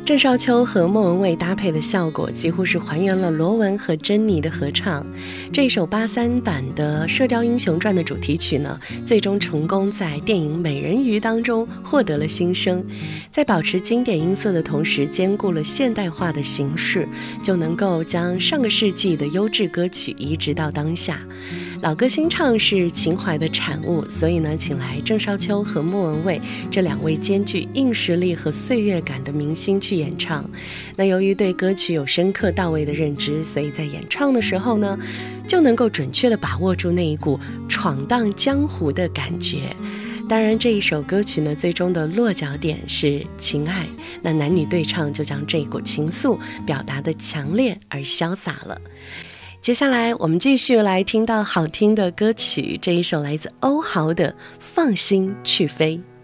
郑少秋和莫文蔚搭配的效果几乎是还原了罗文和珍妮的合唱。这一首83版的《射雕英雄传》的主题曲呢，最终成功在电影《美人鱼》当中获得了新生，在保持经典音色的同时兼顾了现代化的形式，就能够将上个世纪的优质歌曲移植到当下。老歌新唱是情怀的产物，所以呢，请来郑少秋和莫文蔚这两位兼具硬实力和岁月感的明星去演唱。那由于对歌曲有深刻到位的认知，所以在演唱的时候呢，就能够准确地把握住那一股闯荡江湖的感觉。当然，这一首歌曲呢，最终的落脚点是情爱，那男女对唱就将这股情愫表达得强烈而潇洒了。接下来我们继续来听到好听的歌曲，这一首来自欧豪的《放心去飞》。